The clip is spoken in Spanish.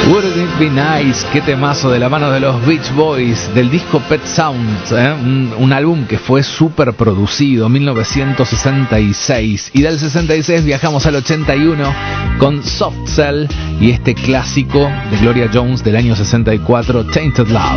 Wouldn't It Be Nice, qué temazo de la mano de los Beach Boys, del disco Pet Sounds, un álbum que fue súper producido, 1966, y del 66 viajamos al 81 con Soft Cell y este clásico de Gloria Jones del año 64, Tainted Love.